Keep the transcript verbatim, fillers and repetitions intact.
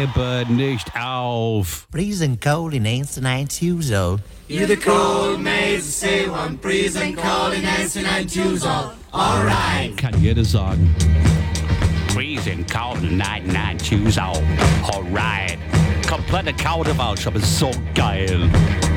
gebe nicht auf. Freezing cold in eighty-nine years old. You're the cold maze, say one, freezing cold in eighty-nine years old. Alright. Kann jeder sagen. Freezing cold in ninety-nine years old. Alright. Komplette Kauderwelsch, aber so geil.